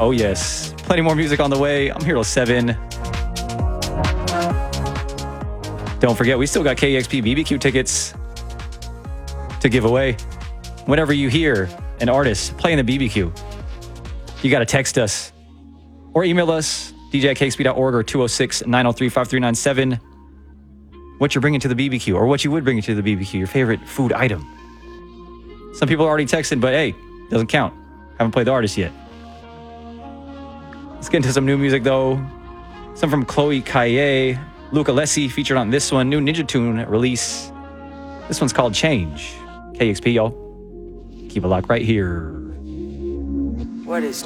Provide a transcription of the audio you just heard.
Oh, yes. Plenty more music on the way. I'm here till 7. Don't forget, we still got KEXP BBQ tickets to give away. Whenever you hear an artist playing the BBQ, you got to text us or email us, dj@kexp.org or 206-903-5397. What you're bringing to the BBQ or what you would bring to the BBQ, your favorite food item. Some people are already texting, but hey, doesn't count. Haven't played the artist yet. Let's get into some new music, though. Some from Chloe Kaye, Luca Lessi featured on this one. New Ninja Tune release. This one's called Change. KEXP, y'all. Keep it locked right here. What is